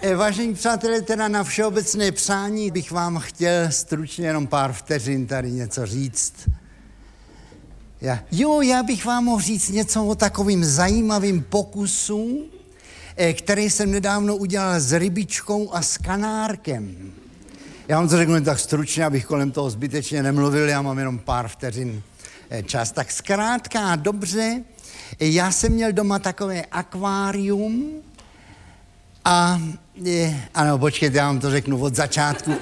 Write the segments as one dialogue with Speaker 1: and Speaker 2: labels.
Speaker 1: Vážení přátelé, teda na všeobecné přání bych vám chtěl stručně jenom pár vteřin tady něco říct. Já bych vám mohl říct něco o takovým zajímavým pokusu, který jsem nedávno udělal s rybičkou a s kanárkem. Já vám to řeknu tak stručně, abych kolem toho zbytečně nemluvil, já mám jenom pár vteřin čas. Tak zkrátka a dobře, já jsem měl doma takové akvárium ano, počkejte, já vám to řeknu od začátku.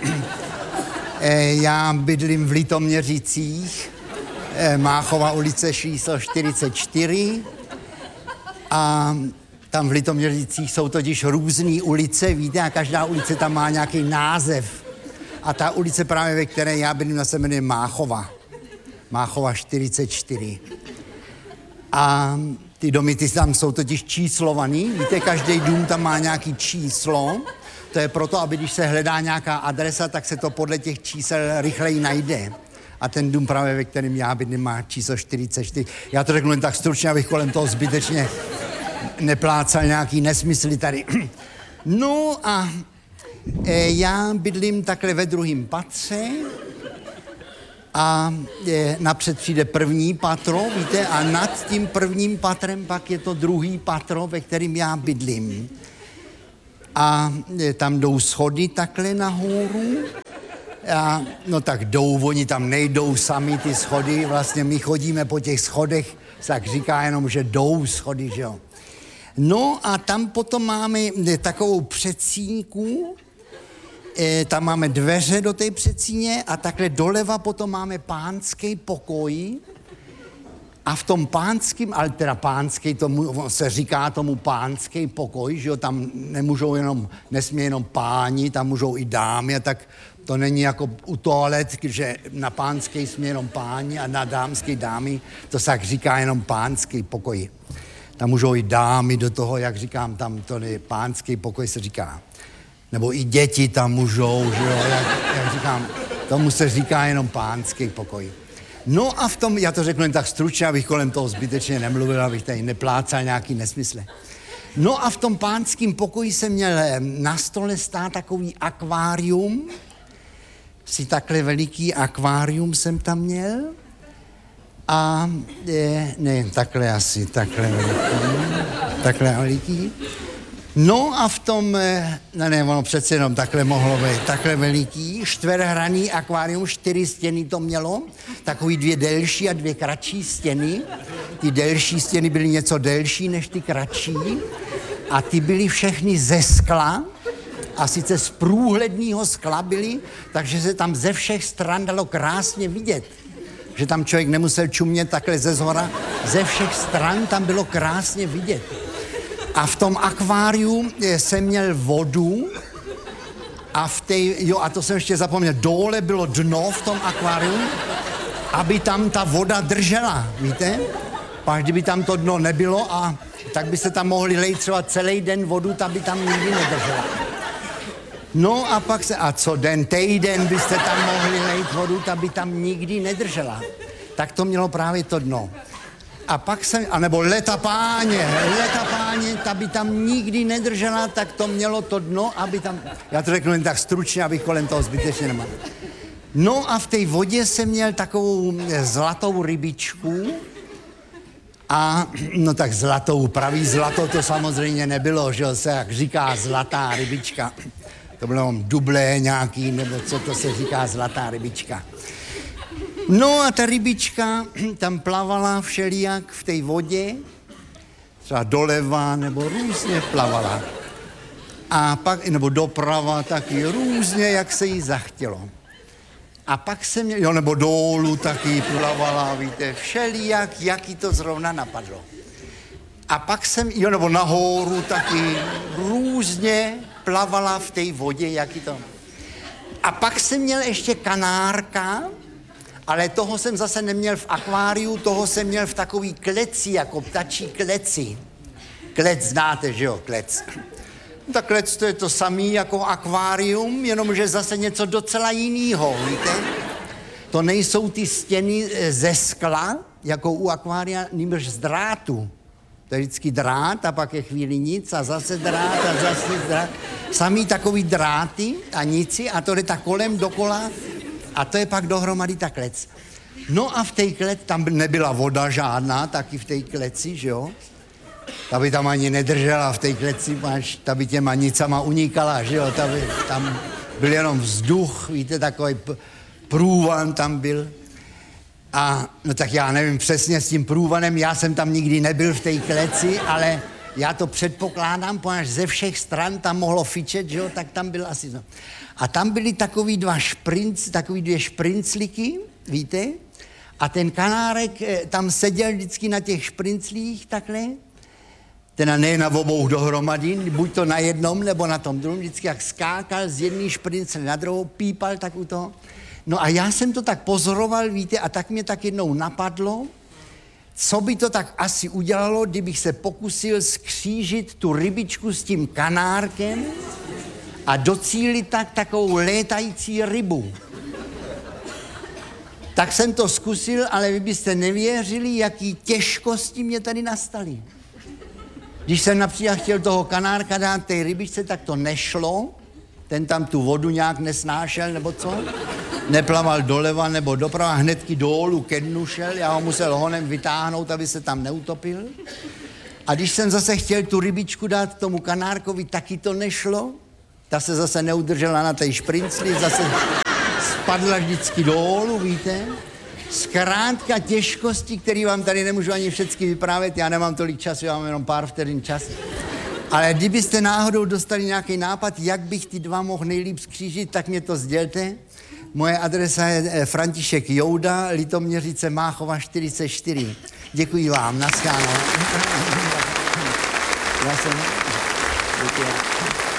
Speaker 1: Já bydlím v Litoměřicích, Máchova ulice číslo 44 a tam v Litoměřicích jsou totiž různé ulice, víte, a každá ulice tam má nějaký název. A ta ulice právě, ve které já bydlím, se jmenuje Máchova. Máchova 44. A ty domy, ty tam jsou totiž číslovaný, víte, každý dům tam má nějaký číslo, to je proto, aby když se hledá nějaká adresa, tak se to podle těch čísel rychleji najde. A ten dům právě, ve kterém já bydlím, má číslo 44. Já to řeknu jen tak stručně, abych kolem toho zbytečně neplácal nějaký nesmysly tady. No a já bydlím takhle ve druhém patře a napřed přijde první patro, víte, a nad tím prvním patrem pak je to druhý patro, ve kterém já bydlím. A tam jdou schody takhle nahoru. No tak jdou, oni tam nejdou sami ty schody, vlastně my chodíme po těch schodech, tak říká jenom, že jdou schody, že jo. No a tam potom máme takovou předsíňku, tam máme dveře do té předsíně a takhle doleva potom máme pánský pokoj a v tom pánským, ale teda pánský, tomu se říká tomu pánský pokoj, že jo, tam nesmí jenom páni, tam můžou i dámy a tak to není jako u toalet, že na pánský smí jenom páni a na dámský dámy, to se tak říká jenom pánský pokoj. Tam můžou i dámy do toho, jak říkám, tam to je pánský pokoj se říká. Nebo i děti tam můžou, že jo, jak říkám, tomu se říká jenom pánský pokoj. No a v tom, já to řeknu jen tak stručně, abych kolem toho zbytečně nemluvil, abych tady neplácal nějaký nesmysly. No a v tom pánském pokoji jsem měl na stole stát takový akvárium, si takhle veliký akvárium jsem tam měl a takhle veliký. No a v tom, ono přece jenom takhle mohlo být, takhle veliký, čtverhranný akvárium, 4 stěny to mělo, takový 2 delší a 2 kratší stěny. Ty delší stěny byly něco delší než ty kratší a ty byly všechny ze skla, a sice z průhledného skla byly, takže se tam ze všech stran dalo krásně vidět. Že tam člověk nemusel čumět takhle ze zhora, ze všech stran tam bylo krásně vidět. A v tom akváriu jsem měl vodu a a to jsem ještě zapomněl, dole bylo dno v tom akváriu, aby tam ta voda držela, víte? Pak kdyby tam to dno nebylo, tak by se tam mohli lejt třeba celý den vodu, ta by tam nikdy nedržela. No a pak týden byste tam mohli lejt vodu, ta by tam nikdy nedržela. Tak to mělo právě to dno. A pak nebo leta páně, ta by tam nikdy nedržela, tak to mělo to dno, aby tam, já to řeknu jen tak stručně, abych kolem toho zbytečně nemal. No a v té vodě jsem měl takovou zlatou rybičku a, no tak pravý zlato to samozřejmě nebylo, že se jak říká zlatá rybička. To bylo dublé nějaký, nebo co to se říká zlatá rybička. No a ta rybička tam plavala všelijak v té vodě, třeba doleva, nebo různě plavala. A pak, nebo doprava, taky různě, jak se jí zachtělo. A pak jsem měl, nebo dolů taky plavala, víte, všelijak, jaký to zrovna napadlo. A pak nebo nahoru taky různě plavala v té vodě, jaký to. A pak jsem měl ještě kanárka, ale toho jsem zase neměl v akváriu, toho jsem měl v takový kleci, jako ptačí kleci. Klec znáte, že jo, klec. Ta klec to je to samý jako akvárium, jenomže zase něco docela jinýho, víte? To nejsou ty stěny ze skla, jako u akvária, nýbrž z drátu. To je vždycky drát a pak je chvíli nic a zase drát a zase drát. Samý takový dráty a nici a to jde tak kolem dokola a to je pak dohromady ta klec. No a v té kleci, tam nebyla voda žádná, taky v té kleci, že jo? Ta by tam ani nedržela v té kleci, ta by těma nicama unikala, že jo? Tam byl jenom vzduch, víte, takový průvan tam byl. A no tak já nevím přesně s tím průvanem, já jsem tam nikdy nebyl v té kleci, ale já to předpokládám, protože ze všech stran tam mohlo fičet, že jo, tak tam byl asi... No. A tam byly takový dvě šprincliky, víte, a ten kanárek tam seděl vždycky na těch šprinclích takhle, teda ne na obou dohromady, buď to na jednom, nebo na tom druhém, vždycky jak skákal z jedné šprincle na druhou, pípal tak u toho. No a já jsem to tak pozoroval, víte, a tak mě tak jednou napadlo, co by to tak asi udělalo, kdybych se pokusil skřížit tu rybičku s tím kanárkem a docílit tak takovou létající rybu. Tak jsem to zkusil, ale vy byste nevěřili, jaký těžkosti mě tady nastaly. Když jsem například chtěl toho kanárka dát té rybičce, tak to nešlo. Ten tam tu vodu nějak nesnášel, nebo co? Neplaval doleva nebo doprava, hnedky dolů ke dnu šel, já ho musel honem vytáhnout, aby se tam neutopil. A když jsem zase chtěl tu rybičku dát tomu kanárkovi, taky to nešlo. Ta se zase neudržela na té šprincli, zase spadla vždycky dolů, víte. Zkrátka těžkosti, které vám tady nemůžu ani všechny vyprávět, já nemám tolik času, já mám jenom pár vteřin čas. Ale kdybyste náhodou dostali nějaký nápad, jak bych ty dva mohl nejlíp skřížit, tak mě to sdělte. Moje adresa je František Jouda, Litoměřice Máchova 44. Děkuji vám, naschledanou. Já jsem... Děkuji.